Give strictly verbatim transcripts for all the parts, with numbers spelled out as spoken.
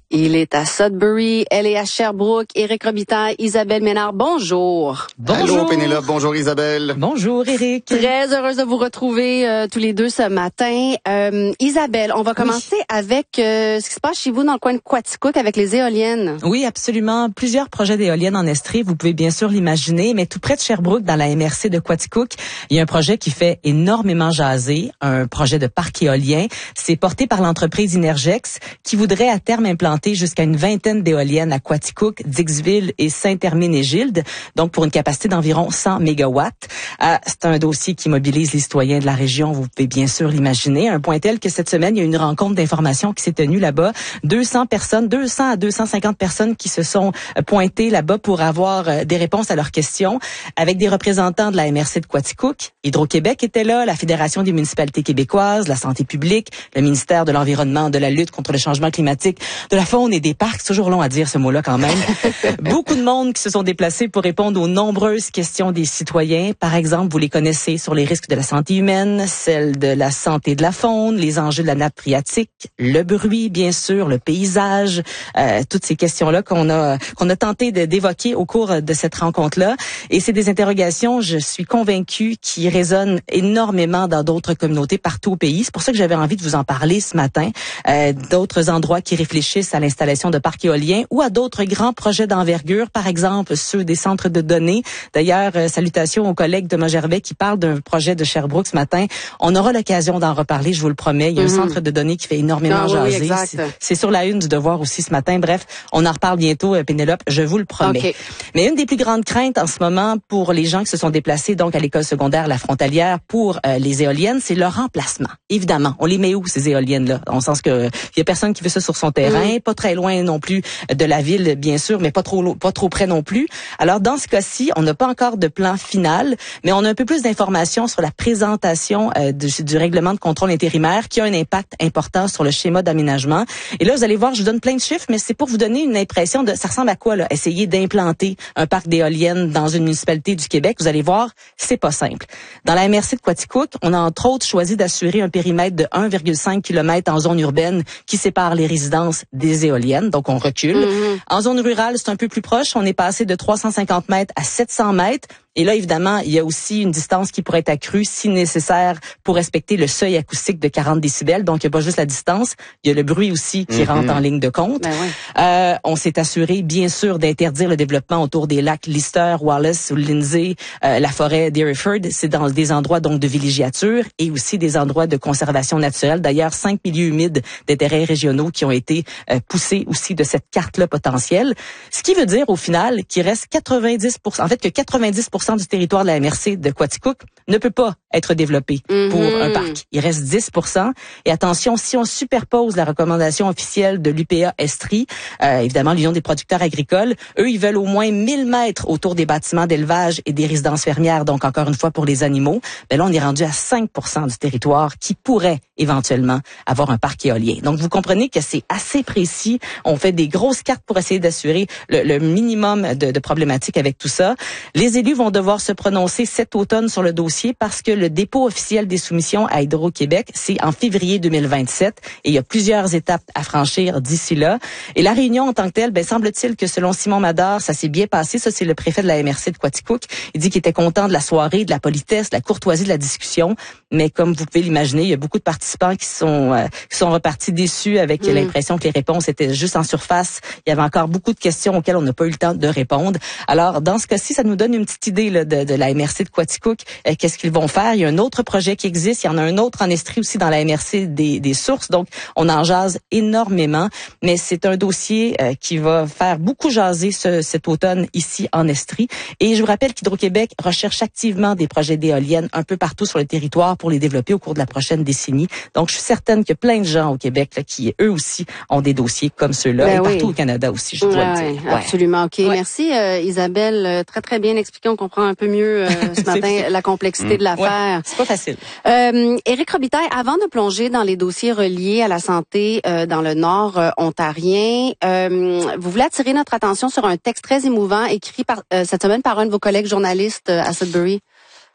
Il est à Sudbury, elle est à Sherbrooke. Éric Robitaille, Isabelle Ménard, bonjour. Bonjour. Allô Pénélope, bonjour Isabelle. Bonjour Éric. Très heureuse de vous retrouver euh, tous les deux ce matin. Euh, Isabelle, on va commencer oui. avec euh, ce qui se passe chez vous dans le coin de Quaticook avec les éoliennes. Oui, absolument. Plusieurs projets d'éoliennes en Estrie, vous pouvez bien sûr l'imaginer, mais tout près de Sherbrooke, dans la M R C de Quaticook, il y a un projet qui fait énormément jaser, un projet de parc éolien. C'est porté par l'entreprise Inergex qui voudrait à terme implanter jusqu'à une vingtaine d'éoliennes à Quaticook, Dixville et Saint-Hermine-et-Gildes, donc pour une capacité d'environ cent mégawatts. Euh, c'est un dossier qui mobilise les citoyens de la région, vous pouvez bien sûr l'imaginer, à un point tel que cette semaine, il y a eu une rencontre d'information qui s'est tenue là-bas. deux cents personnes, deux cents à deux cent cinquante personnes qui se sont pointées là-bas pour avoir des réponses à leurs questions, avec des représentants de la M R C de Quaticook. Hydro-Québec était là, la Fédération des municipalités québécoises, la santé publique, le ministère de l'Environnement, de la lutte contre le changement climatique, de la faune et des parcs. C'est toujours long à dire ce mot-là quand même. Beaucoup de monde qui se sont déplacés pour répondre aux nombreuses questions des citoyens. Par exemple, vous les connaissez sur les risques de la santé humaine, celles de la santé de la faune, les enjeux de la nappe phréatique, le bruit, bien sûr, le paysage, euh, toutes ces questions-là qu'on a qu'on a tenté de, d'évoquer au cours de cette rencontre-là. Et c'est des interrogations, je suis convaincue, qui résonnent énormément dans d'autres communautés partout au pays. C'est pour ça que j'avais envie de vous en parler ce matin. Euh, d'autres endroits qui réfléchissent à l'installation de parcs éoliens ou à d'autres grands projets d'envergure, par exemple ceux des centres de données. D'ailleurs, euh, salutations aux collègues de Magervais qui parlent d'un projet de Sherbrooke ce matin. On aura l'occasion d'en reparler, je vous le promets. Il y a mm-hmm. un centre de données qui fait énormément ah, jaser. Oui, c'est, c'est sur la une du Devoir aussi ce matin. Bref, on en reparle bientôt, Pénélope, je vous le promets. Okay. Mais une des plus grandes craintes en ce moment pour les gens qui se sont déplacés donc à l'école secondaire La Frontalière pour euh, les éoliennes, c'est leur remplacement. Évidemment, on les met où ces éoliennes-là? En sens que il y a personne qui veut ça sur son terrain, mm-hmm. pas très loin non plus de la ville, bien sûr, mais pas trop pas trop près non plus. Alors, dans ce cas-ci, on n'a pas encore de plan final, mais on a un peu plus d'informations sur la présentation euh, du, du règlement de contrôle intérimaire qui a un impact important sur le schéma d'aménagement. Et là, vous allez voir, je vous donne plein de chiffres, mais c'est pour vous donner une impression de ça ressemble à quoi, là, essayer d'implanter un parc d'éoliennes dans une municipalité du Québec. Vous allez voir, c'est pas simple. Dans la M R C de Quaticook, on a entre autres choisi d'assurer un périmètre de un virgule cinq kilomètres en zone urbaine qui sépare les résidences des éoliennes, donc on recule. Mm-hmm. En zone rurale, c'est un peu plus proche. On est passé de trois cent cinquante mètres à sept cents mètres. Et là, évidemment, il y a aussi une distance qui pourrait être accrue si nécessaire pour respecter le seuil acoustique de quarante décibels. Donc, il n'y a pas juste la distance, il y a le bruit aussi qui mm-hmm. rentre en ligne de compte. Ben oui. euh, on s'est assuré, bien sûr, d'interdire le développement autour des lacs Lister, Wallace ou Lindsay, euh, la forêt d'Hereford. C'est dans des endroits donc de villégiature et aussi des endroits de conservation naturelle. D'ailleurs, cinq milieux humides d'intérêt régionaux qui ont été euh, poussés aussi de cette carte-là potentielle. Ce qui veut dire, au final, qu'il reste quatre-vingt-dix pour cent, en fait, que quatre-vingt-dix pour cent du territoire de la M R C de Quaticook ne peut pas être développé mm-hmm. pour un parc. Il reste dix pour cent. Et attention, si on superpose la recommandation officielle de l'U P A Estrie, euh, évidemment l'Union des producteurs agricoles, eux, ils veulent au moins mille mètres autour des bâtiments d'élevage et des résidences fermières, donc encore une fois pour les animaux. Ben là, on est rendu à cinq pour cent du territoire qui pourrait éventuellement avoir un parc éolien. Donc, vous comprenez que c'est assez précis. On fait des grosses cartes pour essayer d'assurer le, le minimum de, de problématiques avec tout ça. Les élus vont devoir se prononcer cet automne sur le dossier parce que le dépôt officiel des soumissions à Hydro-Québec, c'est en février deux mille vingt-sept et il y a plusieurs étapes à franchir d'ici là. Et la réunion en tant que telle, ben, semble-t-il que selon Simon Mador, ça s'est bien passé. Ça, c'est le préfet de la M R C de Quaticook. Il dit qu'il était content de la soirée, de la politesse, de la courtoisie de la discussion. Mais comme vous pouvez l'imaginer, il y a beaucoup de participants qui sont euh, qui sont repartis déçus avec mmh. l'impression que les réponses étaient juste en surface. Il y avait encore beaucoup de questions auxquelles on n'a pas eu le temps de répondre. Alors, dans ce cas-ci, ça nous donne une petite idée là, de, de la M R C de Quaticook. Euh, qu'est-ce qu'ils vont faire? Il y a un autre projet qui existe. Il y en a un autre en Estrie aussi dans la M R C des, des sources. Donc, on en jase énormément. Mais c'est un dossier euh, qui va faire beaucoup jaser ce, cet automne ici en Estrie. Et je vous rappelle qu'Hydro-Québec recherche activement des projets d'éoliennes un peu partout sur le territoire pour les développer au cours de la prochaine décennie. Donc, je suis certaine qu'il y a plein de gens au Québec là, qui, eux aussi, ont des dossiers comme ceux-là. Ben et oui. Partout au Canada aussi, je dois ouais, le dire. Absolument. OK. Ouais. Merci, euh, Isabelle. Très, très bien expliqué. On comprend un peu mieux euh, ce matin la complexité mmh. de l'affaire. Ouais, c'est pas facile. Euh, Éric Robitaille, avant de plonger dans les dossiers reliés à la santé euh, dans le Nord euh, ontarien, euh, vous voulez attirer notre attention sur un texte très émouvant écrit par, euh, cette semaine par un de vos collègues journalistes euh, à Sudbury.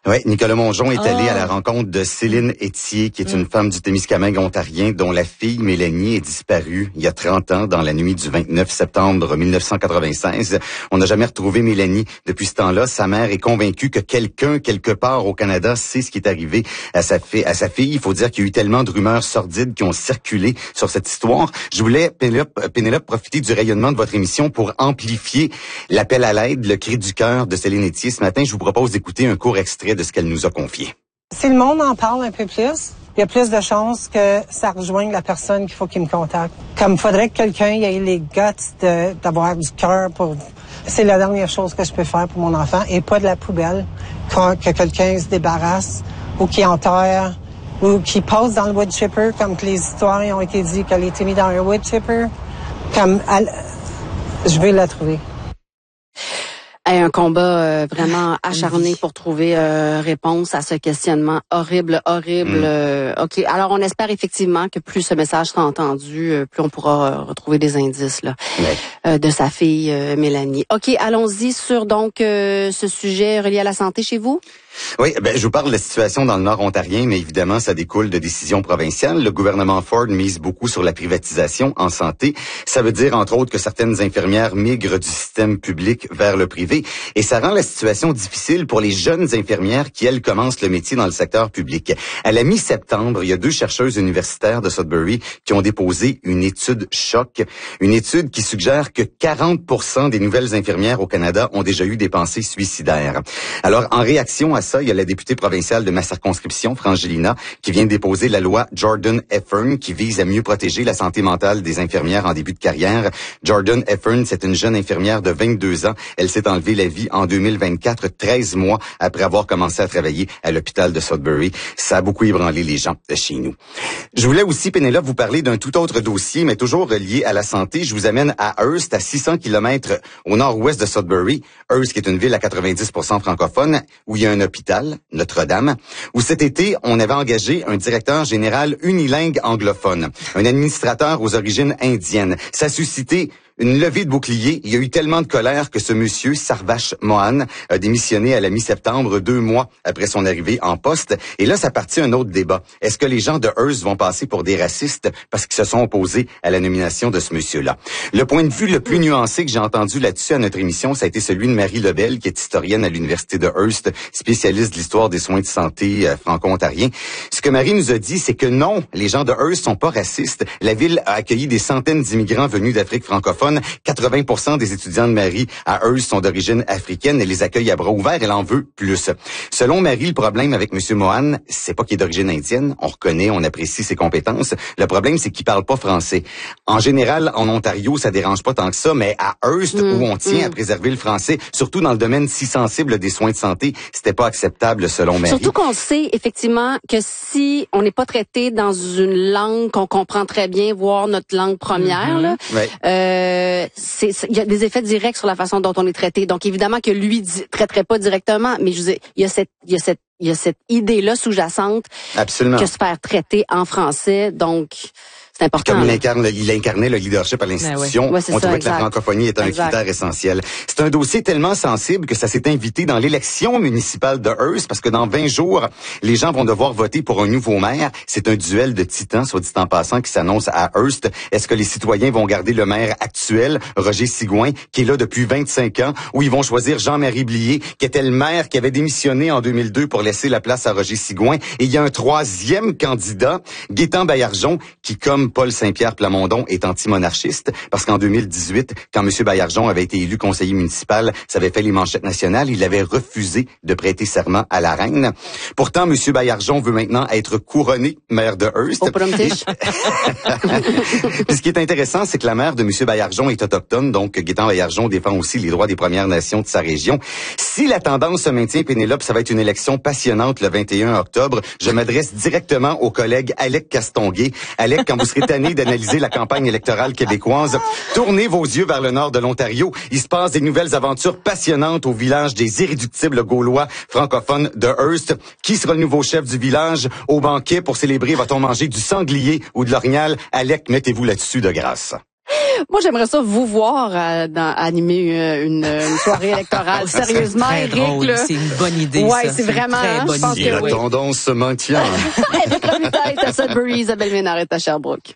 Oui, Nicolas Mongeon est Oh. allé à la rencontre de Céline Étier, qui est mm. une femme du Témiscamingue ontarien, dont la fille Mélanie est disparue il y a trente ans, dans la nuit du vingt-neuf septembre mille neuf cent quatre-vingt-seize. On n'a jamais retrouvé Mélanie depuis ce temps-là. Sa mère est convaincue que quelqu'un, quelque part au Canada, sait ce qui est arrivé à sa, fi- à sa fille. Il faut dire qu'il y a eu tellement de rumeurs sordides qui ont circulé sur cette histoire. Je voulais, Pénélope, Pénélope, profiter du rayonnement de votre émission pour amplifier l'appel à l'aide, le cri du cœur de Céline Étier. Ce matin, je vous propose d'écouter un court extrait de ce qu'elle nous a confié. Si le monde en parle un peu plus, il y a plus de chances que ça rejoigne la personne qu'il faut qu'il me contacte. Comme il faudrait que quelqu'un ait les guts de, d'avoir du cœur pour... C'est la dernière chose que je peux faire pour mon enfant et pas de la poubelle. Quand, que quelqu'un se débarrasse ou qu'il enterre ou qu'il passe dans le wood chipper, comme que les histoires ont été dites qu'elle a été mise dans un wood chipper. Comme elle, je vais la trouver. Hey, un combat euh, vraiment acharné oui. pour trouver euh, réponse à ce questionnement horrible, horrible. Mm. Euh, OK, alors on espère effectivement que plus ce message sera entendu, euh, plus on pourra euh, retrouver des indices là ouais. euh, de sa fille euh, Mélanie. OK, allons-y sur donc euh, ce sujet relié à la santé chez vous. Oui, ben je vous parle de la situation dans le Nord ontarien, mais évidemment, ça découle de décisions provinciales. Le gouvernement Ford mise beaucoup sur la privatisation en santé. Ça veut dire, entre autres, que certaines infirmières migrent du système public vers le privé. Et ça rend la situation difficile pour les jeunes infirmières qui, elles, commencent le métier dans le secteur public. À la mi-septembre, il y a deux chercheuses universitaires de Sudbury qui ont déposé une étude choc. Une étude qui suggère que quarante pour cent des nouvelles infirmières au Canada ont déjà eu des pensées suicidaires. Alors, en réaction à ça, il y a la députée provinciale de ma circonscription, Frangelina, qui vient de déposer la loi Jordan Heffern, qui vise à mieux protéger la santé mentale des infirmières en début de carrière. Jordan Heffern, c'est une jeune infirmière de vingt-deux ans. Elle s'est enlevée la vie en deux mille vingt-quatre, treize mois après avoir commencé à travailler à l'hôpital de Sudbury. Ça a beaucoup ébranlé les gens de chez nous. Je voulais aussi, Pénélope, vous parler d'un tout autre dossier, mais toujours relié à la santé. Je vous amène à Hearst, à six cents kilomètres au nord-ouest de Sudbury. Hearst, qui est une ville à quatre-vingt-dix pour cent francophone, où il y a un hôpital, Notre-Dame, où cet été, on avait engagé un directeur général unilingue anglophone, un administrateur aux origines indiennes. Ça a suscité une levée de bouclier. Il y a eu tellement de colère que ce monsieur, Sarvash Mohan, a démissionné à la mi-septembre, deux mois après son arrivée en poste. Et là, ça partit un autre débat. Est-ce que les gens de Hearst vont passer pour des racistes parce qu'ils se sont opposés à la nomination de ce monsieur-là? Le point de vue le plus nuancé que j'ai entendu là-dessus à notre émission, ça a été celui de Marie Lebel, qui est historienne à l'Université de Hearst, spécialiste de l'histoire des soins de santé euh, franco-ontariens. Ce que Marie nous a dit, c'est que non, les gens de Hearst sont pas racistes. La ville a accueilli des centaines d'immigrants venus d'Afrique francophone. quatre-vingts pour cent des étudiants de Marie à Hearst sont d'origine africaine. Elle les accueille à bras ouverts. Elle en veut plus. Selon Marie, le problème avec M. Mohan, c'est pas qu'il est d'origine indienne. On reconnaît, on apprécie ses compétences. Le problème, c'est qu'il parle pas français. En général, en Ontario, ça dérange pas tant que ça, mais à Hearst, mmh, où on tient mmh. à préserver le français, surtout dans le domaine si sensible des soins de santé, c'était pas acceptable selon Marie. Surtout qu'on sait effectivement que si on n'est pas traité dans une langue qu'on comprend très bien, voire notre langue première, mmh. là, ouais. euh, c'est, il y a des effets directs sur la façon dont on est traité. Donc évidemment que lui ne traiterait pas directement, mais je veux dire, il y a cette, il y a cette, il y a cette idée-là sous-jacente. Absolument. Que se faire traiter en français, donc c'est important. Comme il, incarne, il incarnait le leadership à l'institution, ouais. Ouais, on ça, trouvait exact. que la francophonie était un exact. critère essentiel. C'est un dossier tellement sensible que ça s'est invité dans l'élection municipale de Hearst, parce que dans vingt jours, les gens vont devoir voter pour un nouveau maire. C'est un duel de titans, soit dit en passant, qui s'annonce à Hearst. Est-ce que les citoyens vont garder le maire actuel, Roger Sigouin, qui est là depuis vingt-cinq ans, ou ils vont choisir Jean-Marie Blier, qui était le maire qui avait démissionné en deux mille deux pour laisser la place à Roger Sigouin. Et il y a un troisième candidat, Gaétan Baillargeon, qui, comme Paul Saint-Pierre Plamondon, est anti-monarchiste, parce qu'en deux mille dix-huit, quand M. Baillargeon avait été élu conseiller municipal, ça avait fait les manchettes nationales, il avait refusé de prêter serment à la reine. Pourtant, M. Baillargeon veut maintenant être couronné maire de Hearst. Puis ce qui est intéressant, c'est que la mère de M. Baillargeon est autochtone, donc Gaétan Baillargeon défend aussi les droits des Premières Nations de sa région. Si la tendance se maintient, Pénélope, ça va être une élection passionnante le vingt et un octobre. Je m'adresse directement au collègue Alec Castonguay. Alec, quand vous serez tanné d'analyser la campagne électorale québécoise, tournez vos yeux vers le nord de l'Ontario. Il se passe des nouvelles aventures passionnantes au village des irréductibles Gaulois francophones de Hearst. Qui sera le nouveau chef du village? Au banquet, pour célébrer, va-t-on manger du sanglier ou de l'orignal? Alec, mettez-vous là-dessus de grâce. Moi, j'aimerais ça vous voir euh, dans, animer une, une, une soirée électorale. Sérieusement, Éric, là. C'est une bonne idée, ouais, ça. c'est vraiment, une très bonne je pense idée. Et que la oui. tendance se maintient. Éric Robitaille est à Sudbury, Isabelle Ménard est à Sherbrooke.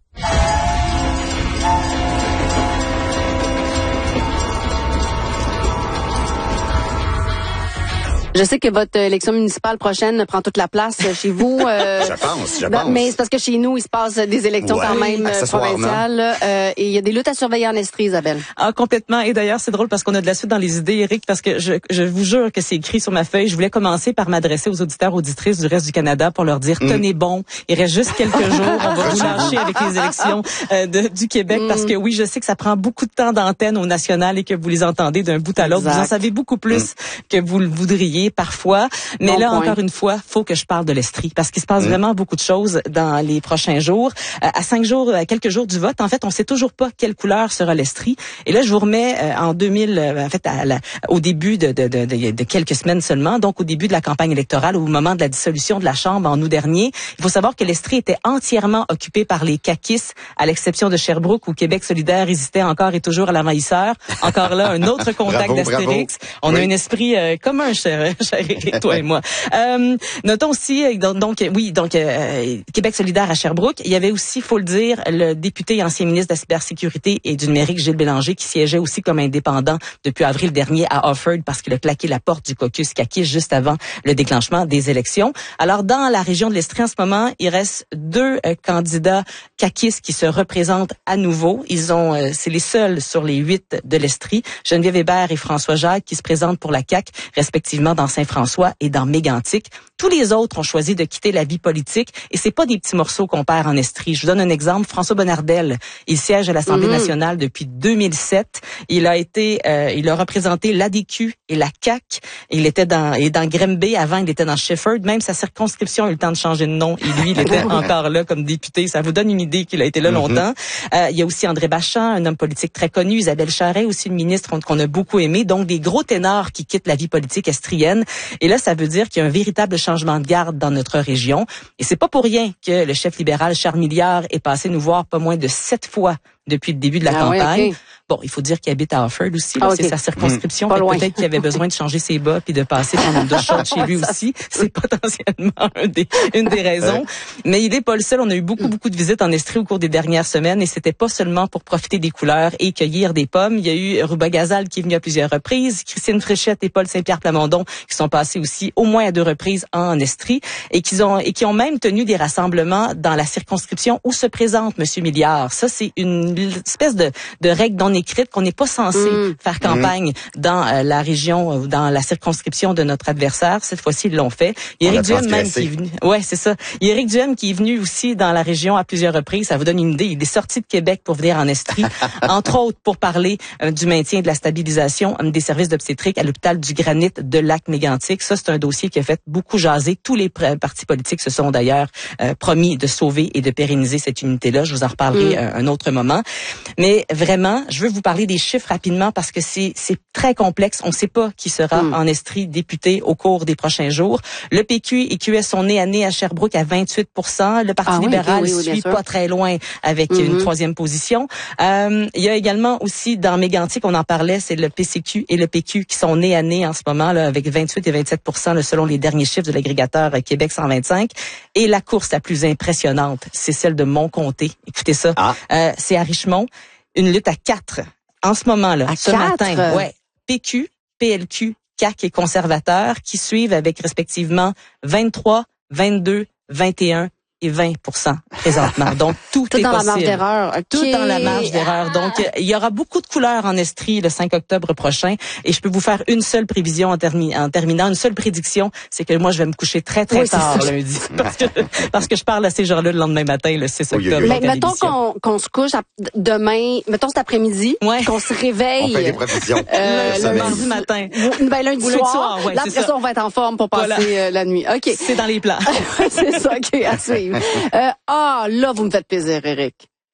Je sais que votre élection municipale prochaine prend toute la place chez vous. Euh, je pense, je dans, pense. Mais c'est parce que chez nous, il se passe des élections ouais, quand même provinciales. Euh, et il y a des luttes à surveiller en Estrie, Isabelle. Ah, complètement. Et d'ailleurs, c'est drôle parce qu'on a de la suite dans les idées, Éric, parce que je, je vous jure que c'est écrit sur ma feuille. Je voulais commencer par m'adresser aux auditeurs, auditrices du reste du Canada pour leur dire, mm. tenez bon, il reste juste quelques jours. On va vous lâcher avec les élections euh, de, du Québec mm. parce que oui, je sais que ça prend beaucoup de temps d'antenne au national et que vous les entendez d'un bout à l'autre. Vous en savez beaucoup plus mm. que vous le voudriez parfois. Mais bon là, point. Encore une fois, faut que je parle de l'Estrie parce qu'il se passe mmh. vraiment beaucoup de choses dans les prochains jours. Euh, à cinq jours, à quelques jours du vote, en fait, on sait toujours pas quelle couleur sera l'Estrie. Et là, je vous remets euh, en deux mille, euh, en fait, à la, au début de, de, de, de, de quelques semaines seulement, donc au début de la campagne électorale, au moment de la dissolution de la Chambre en août dernier. Il faut savoir que l'Estrie était entièrement occupée par les caquistes, à l'exception de Sherbrooke, où Québec solidaire hésitait encore et toujours à l'envahisseur. Encore là, un autre contact d'Astérix. On oui. a un esprit euh, commun, cher, cher Éric, toi et moi. Euh, notons aussi, donc, oui, donc euh, Québec solidaire à Sherbrooke. Il y avait aussi, faut le dire, le député et ancien ministre de la cybersécurité et du numérique, Gilles Bélanger, qui siégeait aussi comme indépendant depuis avril dernier à Offord parce qu'il a claqué la porte du caucus caquiste juste avant le déclenchement des élections. Alors, dans la région de l'Estrie, en ce moment, il reste deux euh, candidats caquistes qui se représentent à nouveau. Ils ont, euh, c'est les seuls sur les huit de l'Estrie, Geneviève Hébert et François Jacques, qui se présentent pour la C A Q, respectivement dans Saint-François et dans Mégantic. Tous les autres ont choisi de quitter la vie politique et c'est pas des petits morceaux qu'on perd en Estrie. Je vous donne un exemple. François Bonnardel, il siège à l'Assemblée mmh. nationale depuis deux mille sept. Il a été, euh, il a représenté l'A D Q et la C A Q. Il était dans, et dans Grimby. Avant, il était dans Shefford. Même sa circonscription a eu le temps de changer de nom. Et lui, il était encore là comme député. Ça vous donne une idée qu'il a été là mmh. longtemps. Euh, il y a aussi André Bachand, un homme politique très connu. Isabelle Charret, aussi une ministre qu'on a beaucoup aimé. Donc, des gros ténors qui quittent la vie politique estrienne. Et là, ça veut dire qu'il y a un véritable changement de garde dans notre région. Et c'est pas pour rien que le chef libéral Charles Milliard est passé nous voir pas moins de sept fois depuis le début de la ah campagne. Oui, okay. Bon, il faut dire qu'il habite à Offord aussi. Là, ah, okay. C'est sa circonscription. Mmh, peut-être qu'il avait besoin de changer ses bas puis de passer pendant une douche chaude chez lui aussi. C'est potentiellement un des, une des raisons. Mais il n'est pas le seul. On a eu beaucoup, beaucoup de visites en Estrie au cours des dernières semaines et c'était pas seulement pour profiter des couleurs et cueillir des pommes. Il y a eu Ruba Gazal qui est venu à plusieurs reprises, Christine Fréchette et Paul Saint-Pierre Plamondon qui sont passés aussi au moins à deux reprises en Estrie et qui ont, et qui ont même tenu des rassemblements dans la circonscription où se présente M. Milliard. Ça, c'est une espèce de, de règle non écrite qu'on n'est pas censé mmh. faire campagne mmh. dans euh, la région ou dans la circonscription de notre adversaire. Cette fois-ci, ils l'ont fait. Il y a Éric Duhem même qui est venu. Ouais, c'est ça. Il y a Éric Duhem qui est venu aussi dans la région à plusieurs reprises. Ça vous donne une idée. Il est sorti de Québec pour venir en Estrie, entre autres pour parler euh, du maintien et de la stabilisation euh, des services d'obstétrique à l'hôpital du Granit de Lac-Mégantic. Ça, c'est un dossier qui a fait beaucoup jaser. Tous les pr- partis politiques se sont d'ailleurs euh, promis de sauver et de pérenniser cette unité-là. Je vous en reparlerai mmh. euh, un autre moment. Mais vraiment, je veux vous parler des chiffres rapidement parce que c'est c'est très complexe. On ne sait pas qui sera mm. en Estrie député au cours des prochains jours. Le P Q et Q S sont nés à nez à Sherbrooke à vingt-huit pour cent. Le Parti ah, libéral oui, okay, oui, oui, suit pas très loin avec mm-hmm. une troisième position. Euh, il y a également aussi dans Mégantic, on en parlait, c'est le P C Q et le P Q qui sont nés à nez en ce moment là avec vingt-huit et vingt-sept pour cent là, selon les derniers chiffres de l'agrégateur Québec cent vingt-cinq. Et la course la plus impressionnante, c'est celle de mon comté. Écoutez ça, ah. euh, c'est à Richmond. Une lutte à quatre en ce moment-là, à ce quatre? matin. Ouais, P Q, P L Q, C A Q et conservateurs qui suivent avec respectivement vingt-trois, vingt-deux, vingt et un et vingt pour cent présentement. Donc, tout, tout est dans possible. La marge d'erreur. Okay. Tout dans la marge d'erreur. Donc, il y aura beaucoup de couleurs en Estrie le cinq octobre prochain. Et je peux vous faire une seule prévision en, termi- en terminant, une seule prédiction, c'est que moi, je vais me coucher très, très oui, tard lundi. parce, que, parce que je parle à ces gens-là le lendemain matin, le six octobre. Mais mettons qu'on, qu'on se couche à, demain, mettons cet après-midi, ouais. qu'on se réveille. On fait des prévisions. Euh, le mardi matin. Ben, lundi soir. soir ouais, là, après ça. ça, on va être en forme pour passer voilà. euh, la nuit. OK. C'est dans les plans. C'est ça, OK, à suivre. Euh, ah, là, vous me faites plaisir, Éric.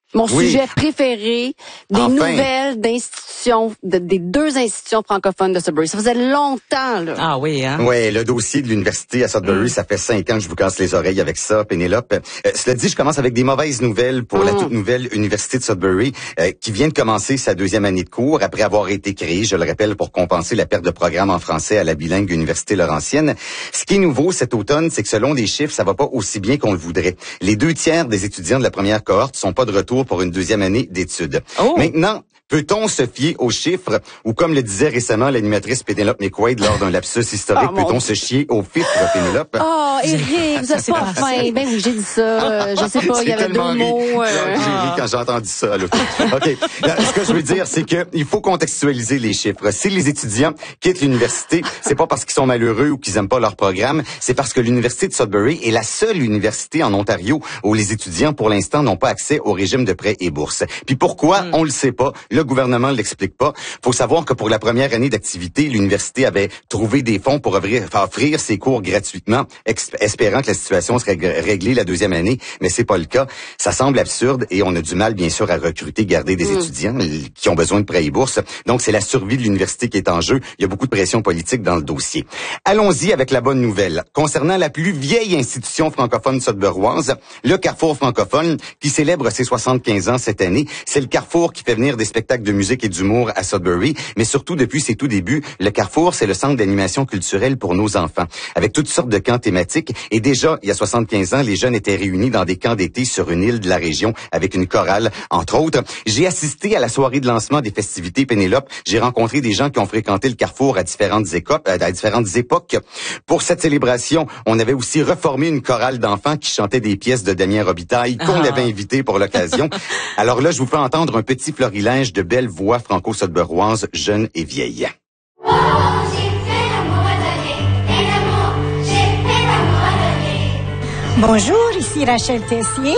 Mon oui. sujet préféré, des enfin. nouvelles d'institutions, de, des deux institutions francophones de Sudbury. Ça faisait longtemps, là. Ah oui, hein? Oui, le dossier de l'université à Sudbury, mm. ça fait cinq ans que je vous casse les oreilles avec ça, Pénélope. Euh, cela dit, je commence avec des mauvaises nouvelles pour mm. la toute nouvelle université de Sudbury, euh, qui vient de commencer sa deuxième année de cours après avoir été créée, je le rappelle, pour compenser la perte de programme en français à la bilingue Université Laurentienne. Ce qui est nouveau cet automne, c'est que selon les chiffres, ça va pas aussi bien qu'on le voudrait. Les deux tiers des étudiants de la première cohorte sont pas de retour pour une deuxième année d'études. Oh. Maintenant, peut-on se fier aux chiffres ou, comme le disait récemment l'animatrice Pénélope McQuaid lors d'un lapsus historique, oh, peut-on se chier aux fifres, Pénélope? Oh, Éric, vous êtes pas fin. Ben oui, j'ai dit ça. Je sais pas, il y avait deux mots. Euh... J'ai ri quand j'ai entendu ça à l'auto. OK. Là, ce que je veux dire, c'est que il faut contextualiser les chiffres. Si les étudiants quittent l'université, c'est pas parce qu'ils sont malheureux ou qu'ils aiment pas leur programme, c'est parce que l'université de Sudbury est la seule université en Ontario où les étudiants, pour l'instant, n'ont pas accès au régime de prêts et bourses. Puis pourquoi? Mm. On le sait pas. Le gouvernement ne l'explique pas. Faut savoir que pour la première année d'activité, l'université avait trouvé des fonds pour offrir, offrir ses cours gratuitement, espérant que la situation serait réglée la deuxième année, mais c'est pas le cas. Ça semble absurde et on a du mal, bien sûr, à recruter, garder des mmh. étudiants qui ont besoin de prêts et bourses. Donc, c'est la survie de l'université qui est en jeu. Il y a beaucoup de pression politique dans le dossier. Allons-y avec la bonne nouvelle. Concernant la plus vieille institution francophone sudburoise, le Carrefour francophone, qui célèbre ses soixante-quinze ans cette année, c'est le Carrefour qui fait venir des spectacles de musique et d'humour à Sudbury, mais surtout depuis ses tout débuts, le Carrefour, c'est le centre d'animation culturelle pour nos enfants, avec toutes sortes de camps thématiques. Et déjà, il y a soixante-quinze ans, les jeunes étaient réunis dans des camps d'été sur une île de la région avec une chorale, entre autres. J'ai assisté à la soirée de lancement des festivités Pénélope. J'ai rencontré des gens qui ont fréquenté le Carrefour à différentes écoles, à différentes époques. Pour cette célébration, on avait aussi reformé une chorale d'enfants qui chantaient des pièces de Damien Robitaille qu'on ah. avait invité pour l'occasion. Alors là, je vous fais entendre un petit florilège de belles voix franco-sudburoises, jeunes et vieilles. Oh, j'ai fait l'amour à donner, et l'amour, j'ai fait l'amour à donner. Bonjour, ici Rachel Tessier.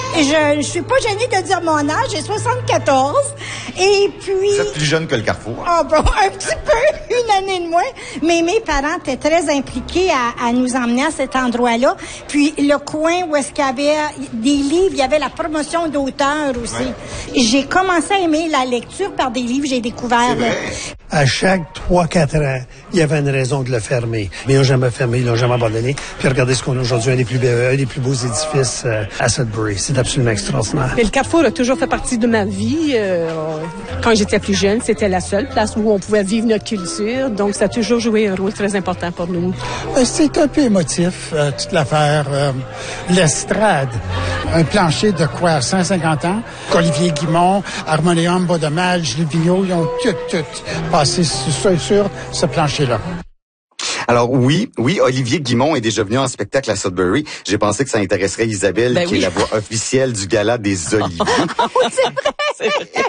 Je ne suis pas gênée de dire mon âge, j'ai soixante-quatorze. Et puis... Vous êtes plus jeune que le Carrefour. Oh, bon, un petit peu, une année de moins. Mais mes parents étaient très impliqués à, à nous emmener à cet endroit-là. Puis le coin où est-ce qu'il y avait des livres, il y avait la promotion d'auteurs aussi. Ouais. J'ai commencé à aimer la lecture par des livres, j'ai découvert... À chaque trois quatre ans, il y avait une raison de le fermer. Mais ils n'ont jamais fermé, ils l'ont jamais abandonné. Puis regardez ce qu'on a aujourd'hui, un des plus, un des plus beaux édifices euh, à Sudbury. C'est absolument extraordinaire. Mais le Carrefour a toujours fait partie de ma vie. Euh, quand j'étais plus jeune, c'était la seule place où on pouvait vivre notre culture. Donc, ça a toujours joué un rôle très important pour nous. Euh, c'est un peu émotif, euh, toute l'affaire. Euh, l'estrade. Un plancher de quoi, cent cinquante ans? Olivier Guimont, Harmonium, Bas-de-Mal, Gilles Vigneault, ils ont tout, tout passé sur, sur ce plancher-là. Alors oui, oui, Olivier Guimont est déjà venu en spectacle à Sudbury. J'ai pensé que ça intéresserait Isabelle, ben qui oui. est la voix officielle du gala des Oliviers. Oui, c'est vrai! C'est vrai.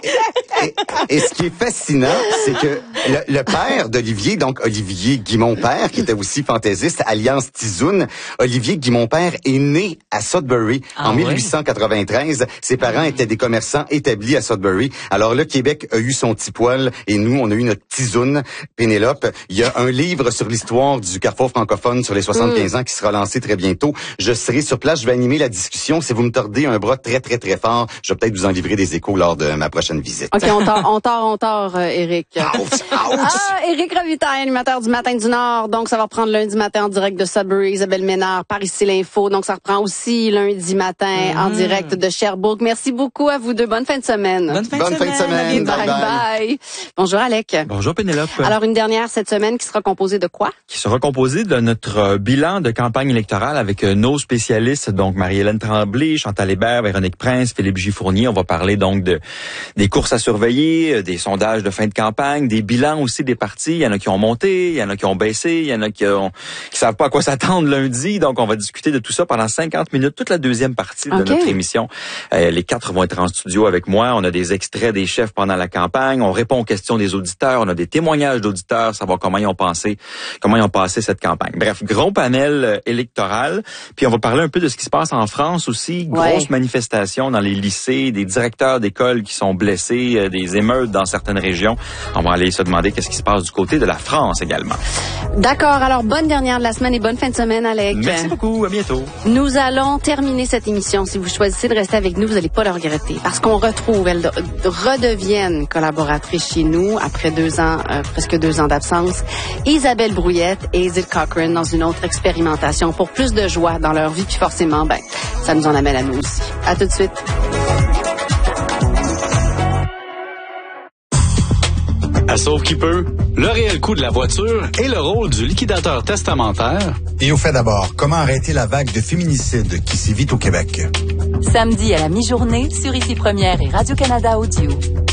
Et, et ce qui est fascinant, c'est que le, le père d'Olivier, donc Olivier Guimont-Père, qui était aussi fantaisiste, Alliance Tizoun, Olivier Guimont-Père est né à Sudbury ah, en oui. dix-huit cent quatre-vingt-treize. Ses parents étaient des commerçants établis à Sudbury. Alors le Québec a eu son petit poil et nous, on a eu notre Tizoun, Pénélope. Il y a un livre sur l'histoire du Carrefour francophone sur les soixante-quinze ans qui sera lancé très bientôt. Je serai sur place, je vais animer la discussion. Si vous me tordez un bras très, très, très fort, je vais peut-être vous en livrer des échos lors de ma prochaine visite. OK, on tord, on tord, on tord, euh, Éric. Ouch, ouch. Ah, Éric Robitaille, animateur du Matin du Nord. Donc, ça va reprendre lundi matin en direct de Sudbury. Isabelle Ménard, par ici l'info. Donc, ça reprend aussi lundi matin mm-hmm. en direct de Sherbrooke. Merci beaucoup à vous deux. Bonne fin de semaine. Bonne fin de Bonne semaine. Fin de semaine. Bye, bye, bye, bye. Bonjour, Alec. Bonjour, Pénélope. Alors, une dernière cette semaine qui sera composée de quoi? Qui sera composée de notre euh, bilan de campagne électorale avec euh, nos spécialistes, donc Marie-Hélène Tremblay, Chantal Hébert, Véronique Prince, Philippe Gifournier. On va parler donc de des courses à surveiller, euh, des sondages de fin de campagne, des bilans aussi des partis. Il y en a qui ont monté, il y en a qui ont baissé, il y en a qui ont qui savent pas à quoi s'attendre lundi. Donc, on va discuter de tout ça pendant cinquante minutes, toute la deuxième partie de okay. notre émission. Euh, les quatre vont être en studio avec moi. On a des extraits des chefs pendant la campagne. On répond aux questions des auditeurs. On a des témoignages d'auditeurs, savoir comment ils ont pensé, comment ils ont ont passé cette campagne. Bref, gros panel euh, électoral. Puis on va parler un peu de ce qui se passe en France aussi. Grosse ouais. manifestation dans les lycées, des directeurs d'école qui sont blessés, euh, des émeutes dans certaines régions. On va aller se demander qu'est-ce qui se passe du côté de la France également. D'accord. Alors, bonne dernière de la semaine et bonne fin de semaine, Alec. Merci beaucoup. À bientôt. Nous allons terminer cette émission. Si vous choisissez de rester avec nous, vous n'allez pas le regretter. Parce qu'on retrouve, elle de, de, redevienne collaboratrice chez nous après deux ans, euh, presque deux ans d'absence, Isabelle Brouillette et Edith Cochrane dans une autre expérimentation pour plus de joie dans leur vie. Puis forcément, ben, ça nous en amène à nous aussi. À tout de suite. À Sauve qui peut, le réel coût de la voiture et le rôle du liquidateur testamentaire. Et au fait d'abord, comment arrêter la vague de féminicides qui sévit au Québec? Samedi à la mi-journée sur Ici Première et Radio-Canada Audio.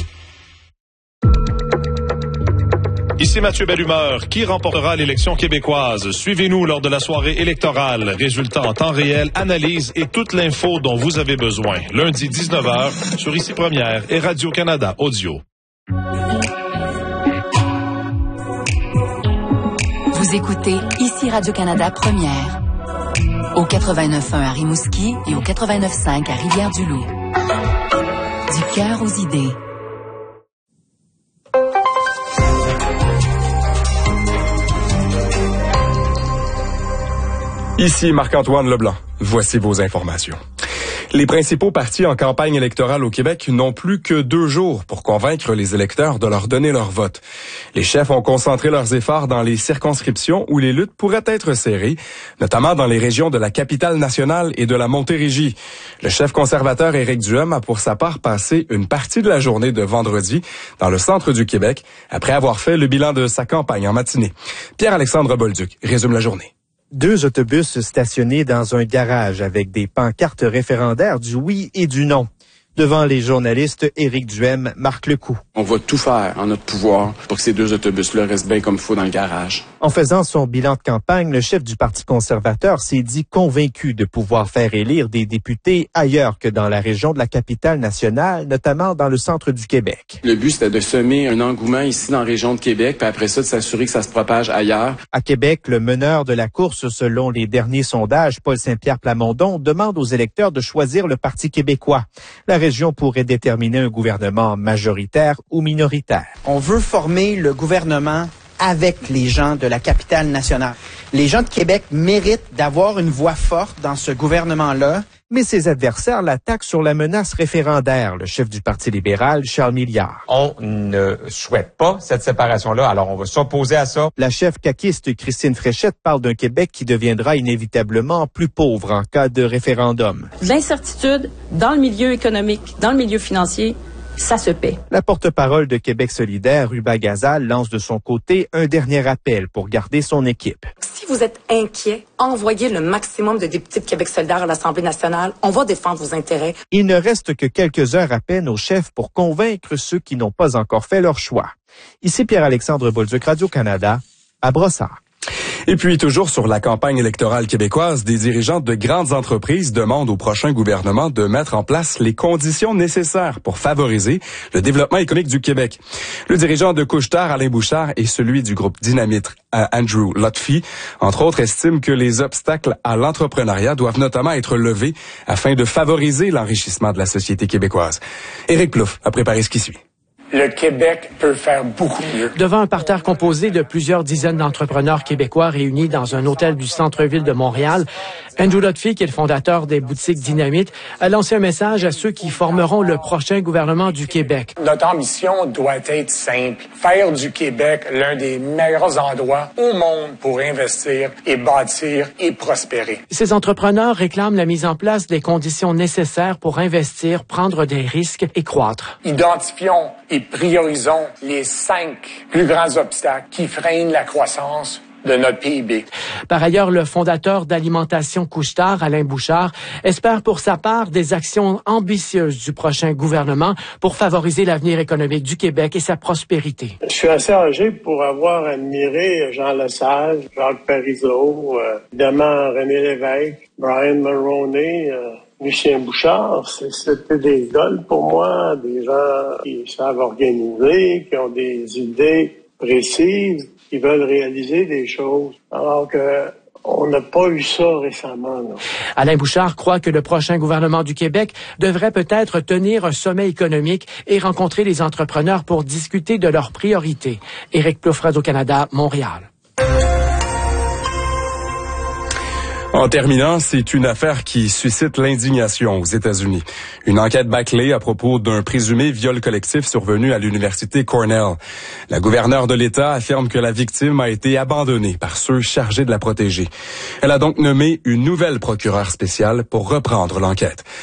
Ici Mathieu Bellumeur. Qui remportera l'élection québécoise? Suivez-nous lors de la soirée électorale. Résultats en temps réel, analyse et toute l'info dont vous avez besoin. Lundi dix-neuf heures sur Ici Première et Radio-Canada Audio. Vous écoutez Ici Radio-Canada Première. Au quatre-vingt-neuf point un à Rimouski et au quatre-vingt-neuf point cinq à Rivière-du-Loup. Du cœur aux idées. Ici Marc-Antoine Leblanc. Voici vos informations. Les principaux partis en campagne électorale au Québec n'ont plus que deux jours pour convaincre les électeurs de leur donner leur vote. Les chefs ont concentré leurs efforts dans les circonscriptions où les luttes pourraient être serrées, notamment dans les régions de la capitale nationale et de la Montérégie. Le chef conservateur Éric Duhem a pour sa part passé une partie de la journée de vendredi dans le centre du Québec après avoir fait le bilan de sa campagne en matinée. Pierre-Alexandre Bolduc résume la journée. Deux autobus stationnés dans un garage avec des pancartes référendaires du oui et du non. Devant les journalistes, Éric Duhem marque le coup. On va tout faire en notre pouvoir pour que ces deux autobus-là restent bien comme il faut dans le garage. En faisant son bilan de campagne, le chef du Parti conservateur s'est dit convaincu de pouvoir faire élire des députés ailleurs que dans la région de la capitale nationale, notamment dans le centre du Québec. Le but, c'était de semer un engouement ici dans la région de Québec, puis après ça, de s'assurer que ça se propage ailleurs. À Québec, le meneur de la course, selon les derniers sondages, Paul Saint-Pierre Plamondon, demande aux électeurs de choisir le Parti québécois. La région pourrait déterminer un gouvernement majoritaire ou minoritaire. On veut former le gouvernement avec les gens de la capitale nationale. Les gens de Québec méritent d'avoir une voix forte dans ce gouvernement-là. Mais ses adversaires l'attaquent sur la menace référendaire, le chef du Parti libéral, Charles Milliard. On ne souhaite pas cette séparation-là, alors on va s'opposer à ça. La chef caquiste Christine Fréchette parle d'un Québec qui deviendra inévitablement plus pauvre en cas de référendum. L'incertitude dans le milieu économique, dans le milieu financier, ça se paie. La porte-parole de Québec solidaire, Ruba Gazal, lance de son côté un dernier appel pour garder son équipe. Si vous êtes inquiet, envoyez le maximum de députés de Québec solidaire à l'Assemblée nationale. On va défendre vos intérêts. Il ne reste que quelques heures à peine au chef pour convaincre ceux qui n'ont pas encore fait leur choix. Ici Pierre-Alexandre Bolduc, Radio-Canada, à Brossard. Et puis, toujours sur la campagne électorale québécoise, des dirigeants de grandes entreprises demandent au prochain gouvernement de mettre en place les conditions nécessaires pour favoriser le développement économique du Québec. Le dirigeant de Couche-Tard, Alain Bouchard, et celui du groupe Dynamite, Andrew Lutfy, entre autres, estiment que les obstacles à l'entrepreneuriat doivent notamment être levés afin de favoriser l'enrichissement de la société québécoise. Éric Plouffe a préparé ce qui suit. Le Québec peut faire beaucoup mieux. Devant un parterre composé de plusieurs dizaines d'entrepreneurs québécois réunis dans un hôtel du centre-ville de Montréal, Andrew Lutfy, qui est le fondateur des boutiques Dynamite, a lancé un message à ceux qui formeront le prochain gouvernement du Québec. Notre ambition doit être simple. Faire du Québec l'un des meilleurs endroits au monde pour investir et bâtir et prospérer. Ces entrepreneurs réclament la mise en place des conditions nécessaires pour investir, prendre des risques et croître. Identifions et priorisons les cinq plus grands obstacles qui freinent la croissance de notre P I B. Par ailleurs, le fondateur d'Alimentation Couche-Tard, Alain Bouchard, espère pour sa part des actions ambitieuses du prochain gouvernement pour favoriser l'avenir économique du Québec et sa prospérité. Je suis assez âgé pour avoir admiré Jean Lesage, Jacques Parizeau, euh, évidemment René Lévesque, Brian Mulroney, euh, Lucien Bouchard. C'était des idoles pour moi, des gens qui savent organiser, qui ont des idées précises. qui veulent réaliser des choses, alors que on n'a pas eu ça récemment. Là. Alain Bouchard croit que le prochain gouvernement du Québec devrait peut-être tenir un sommet économique et rencontrer les entrepreneurs pour discuter de leurs priorités. Éric Plouffe, Radio-Canada, Montréal. En terminant, c'est une affaire qui suscite l'indignation aux États-Unis. Une enquête bâclée à propos d'un présumé viol collectif survenu à l'université Cornell. La gouverneure de l'État affirme que la victime a été abandonnée par ceux chargés de la protéger. Elle a donc nommé une nouvelle procureure spéciale pour reprendre l'enquête.